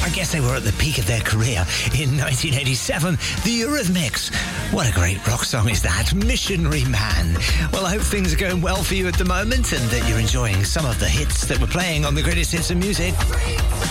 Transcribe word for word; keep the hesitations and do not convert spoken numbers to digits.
I guess they were at the peak of their career in nineteen eighty-seven. The Eurythmics. What a great rock song is that? Missionary Man. Well, I hope things are going well for you at the moment and that you're enjoying some of the hits that we're playing on the Greatest Hits of Music.